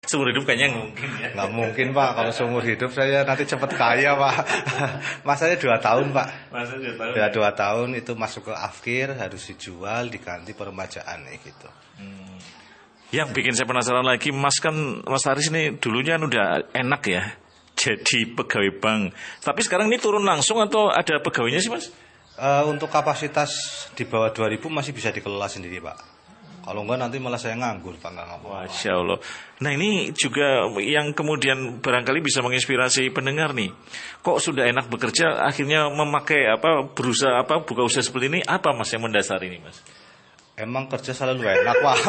Seumur hidup kayaknya nggak mungkin ya. Nggak mungkin Pak, kalau seumur hidup saya nanti cepat kaya Pak. Masanya 2 tahun Pak. Masa 2 tahun. Ya 2 tahun itu masuk ke afkir, harus dijual, diganti peremajaan gitu. Yang bikin saya penasaran lagi, Mas Haris ini dulunya udah enak ya, jadi pegawai bank. Tapi sekarang ini turun langsung atau ada pegawainya sih Mas? Untuk kapasitas di bawah 2000 masih bisa dikelola sendiri Pak. Kalau enggak nanti malah saya nganggur Pak, nggak ngapa-ngapa. Masya Allah. Nah ini juga yang kemudian barangkali bisa menginspirasi pendengar nih. Kok sudah enak bekerja, akhirnya memakai berusaha buka usaha seperti ini, apa Mas yang mendasari ini Mas? Emang kerja selalu enak Pak.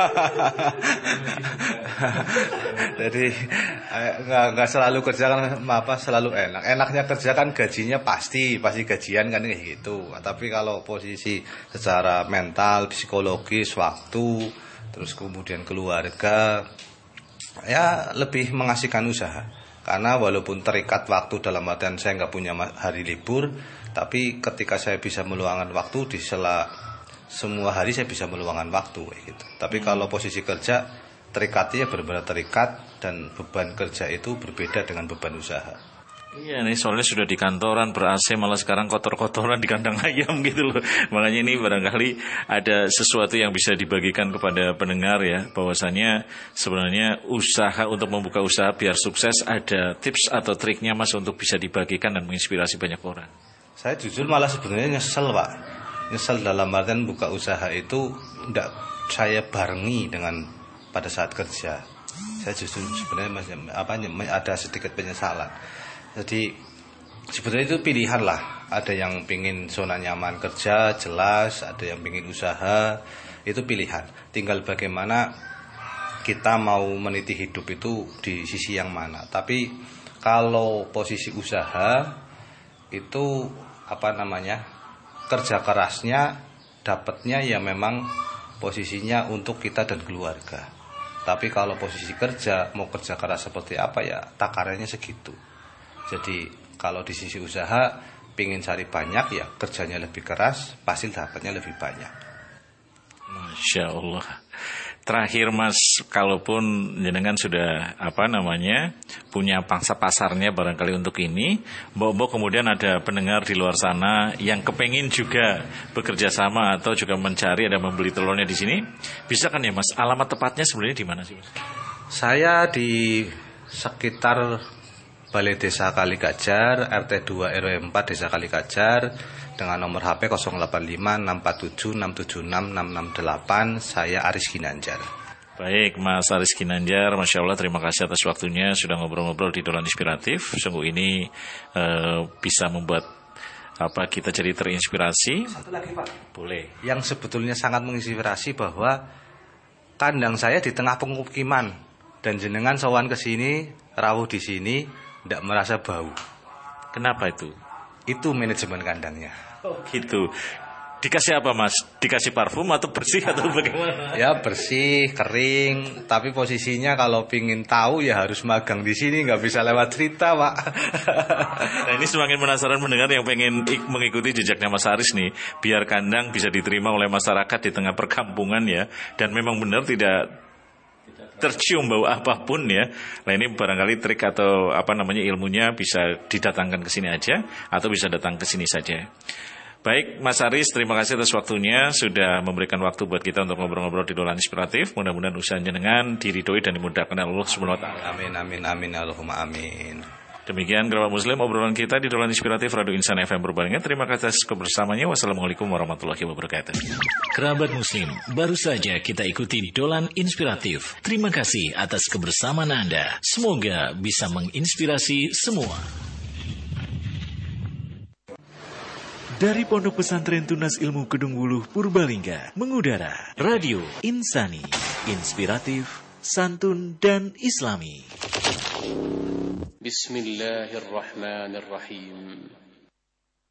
Jadi nggak selalu kerja kan selalu enak. Enaknya kerja kan gajinya pasti gajian kan kayak gitu. Tapi kalau posisi secara mental, psikologis, waktu, terus kemudian keluarga, ya lebih mengasihkan usaha. Karena walaupun terikat waktu dalam artian saya nggak punya hari libur, tapi ketika saya bisa meluangkan waktu di semua hari saya bisa meluangkan waktu gitu. Tapi kalau posisi kerja terikatnya benar-benar terikat dan beban kerja itu berbeda dengan beban usaha. Iya nih soalnya sudah di kantoran ber-AC malah sekarang kotor-kotoran di kandang ayam gitu loh. Makanya ini barangkali ada sesuatu yang bisa dibagikan kepada pendengar ya, bahwasanya sebenarnya usaha untuk membuka usaha biar sukses ada tips atau triknya Mas untuk bisa dibagikan dan menginspirasi banyak orang. Saya jujur malah sebenarnya nyesel Pak. Nyesel dalam artian buka usaha itu tidak saya barengi dengan pada saat kerja. Saya justru sebenarnya ada sedikit penyesalan. Jadi sebenarnya itu pilihan lah. Ada yang pingin zona nyaman kerja jelas, ada yang pingin usaha, itu pilihan. Tinggal bagaimana kita mau meniti hidup itu di sisi yang mana. Tapi kalau posisi usaha itu kerja kerasnya dapatnya ya memang posisinya untuk kita dan keluarga. Tapi kalau posisi kerja mau kerja keras seperti apa ya takarannya segitu. Jadi kalau di sisi usaha pingin cari banyak ya kerjanya lebih keras, pasti dapatnya lebih banyak. Masya Allah. Terakhir Mas, kalaupun jenengan sudah punya pangsa pasarnya barangkali untuk ini, mbok kemudian ada pendengar di luar sana yang kepengin juga bekerja sama atau juga mencari ada membeli telurnya di sini, bisa kan ya Mas? Alamat tepatnya sebenarnya di mana sih Mas? Saya di sekitar Balai Desa Kalikajar, RT 2 RW 4 Desa Kalikajar, dengan nomor HP 085647676668. Saya Aris Ginanjar. Baik Mas Aris Ginanjar, Masya Allah terima kasih atas waktunya sudah ngobrol-ngobrol di Dolan Inspiratif. Sungguh ini bisa membuat kita jadi terinspirasi. Satu lagi Pak, boleh. Yang sebetulnya sangat menginspirasi bahwa kandang saya di tengah pemukiman dan jenengan sowan ke sini, rawuh di sini, tidak merasa bau. Kenapa itu? Itu manajemen kandangnya. Oh gitu. Dikasih apa Mas? Dikasih parfum atau bersih atau bagaimana? Ya bersih, kering. Tapi posisinya kalau pingin tahu ya harus magang di sini, nggak bisa lewat cerita Pak. Nah ini semakin penasaran mendengar yang pengen mengikuti jejaknya Mas Haris nih. Biar kandang bisa diterima oleh masyarakat di tengah perkampungan ya. Dan memang benar tidak tercium bau apapun ya. Nah ini barangkali trik atau ilmunya bisa didatangkan ke sini aja atau bisa datang ke sini saja. Baik Mas Haris, terima kasih atas waktunya sudah memberikan waktu buat kita untuk ngobrol-ngobrol di Dolan Inspiratif. Mudah-mudahan usaha jenengan diridhoi dan dimudahkan oleh Allah Subhanahu wa taala. Amin amin amin Allahumma amin. Demikian kerabat muslim obrolan kita di Dolan Inspiratif Radio Insan FM Purbalingga. Terima kasih atas kebersamaannya. Wassalamualaikum warahmatullahi wabarakatuh. Kerabat muslim, baru saja kita ikuti Dolan Inspiratif. Terima kasih atas kebersamaan Anda. Semoga bisa menginspirasi semua. Dari Pondok Pesantren Tunas Ilmu Kedung Wuluh Purbalingga mengudara Radio Insani, inspiratif, santun dan islami. Bismillahirrahmanirrahim.